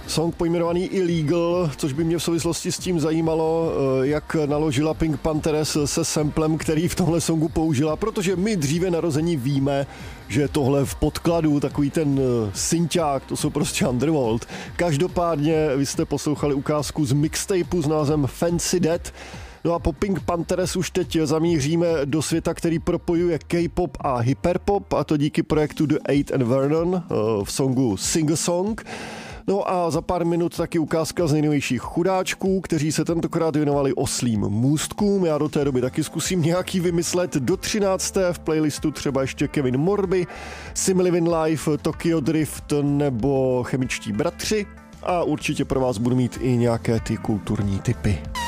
Song pojmenovaný Illegal, což by mě v souvislosti s tím zajímalo, jak naložila Pink Panthers se samplem, který v tomhle songu použila, protože my dříve narození víme, že tohle v podkladu, takový ten synťák, to jsou prostě Underworld. Každopádně vy jste poslouchali ukázku z mixtapeu s názvem Fancy Dead. No a po Pink Panthers už teď zamíříme do světa, který propojuje K-pop a hyperpop, a to díky projektu The Eight and Vernon v songu Sing a Song. No a za pár minut taky ukázka z nejnovějších chudáčků, kteří se tentokrát věnovali oslím můstkům. Já do té doby taky zkusím nějaký vymyslet. Do 13. v playlistu třeba ještě Kevin Morby, Sim Livin Life, Tokyo Drift nebo Chemičtí bratři. A určitě pro vás budu mít i nějaké ty kulturní tipy.